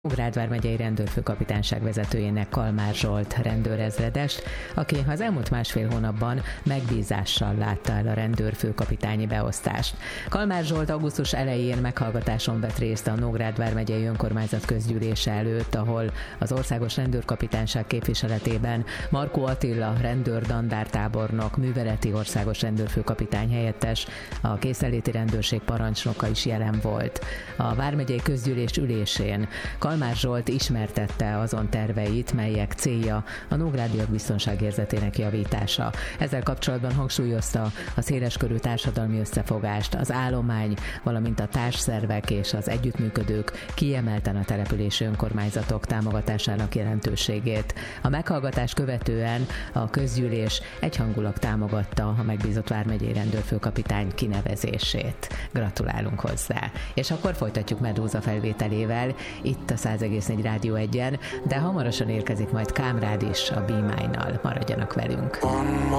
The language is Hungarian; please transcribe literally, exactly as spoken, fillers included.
Nógrád vármegyei rendőrfőkapitányság vezetőjének, Kalmár Zsolt rendőrezredest, aki az elmúlt másfél hónapban megbízással látta el a rendőrfőkapitányi beosztást. Kalmár Zsolt augusztus elején meghallgatáson vett részt a Nógrád vármegyei önkormányzat közgyűlése előtt, ahol az országos rendőrkapitányság képviseletében Markó Attila rendőr-dandártábornok, műveleti országos rendőrfőkapitány helyettes, a készenléti rendőrség parancsnoka is jelen volt. A vármegyei közgyűlés ülésén Kalmár Zsolt ismertette azon terveit, melyek célja a nógrádiak biztonságérzetének javítása. Ezzel kapcsolatban hangsúlyozta a széleskörű társadalmi összefogást, az állomány, valamint a társszervek és az együttműködők, kiemelten a települési önkormányzatok támogatásának jelentőségét. A meghallgatás követően a közgyűlés egyhangulag támogatta a megbízott vármegyei rendőrfőkapitány kinevezését. Gratulálunk hozzá! És akkor folytatjuk Medúza felvételével, itt a száz egész négy Rádió egyen, de hamarosan érkezik majd Kámrád is a Be Mine-nal. Maradjanak velünk!